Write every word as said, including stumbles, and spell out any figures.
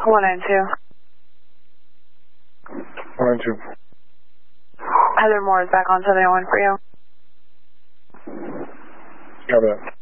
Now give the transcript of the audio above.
one nine two. one nine two. Heather Moore is back on seven oh one for you. Copy that.